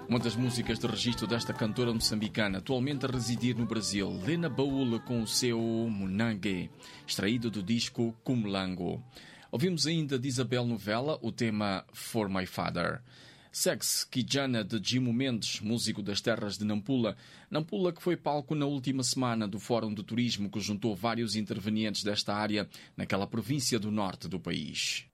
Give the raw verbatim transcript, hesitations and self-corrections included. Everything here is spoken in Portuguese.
Uma das músicas de registro desta cantora moçambicana, atualmente a residir no Brasil, Lena Baúl, com o seu Munangue, extraído do disco Cumulango. Ouvimos ainda de Isabel Novella o tema For My Father. Sex Kijana, de Jimo Mendes, músico das terras de Nampula. Nampula que foi palco na última semana do Fórum de Turismo que juntou vários intervenientes desta área naquela província do norte do país.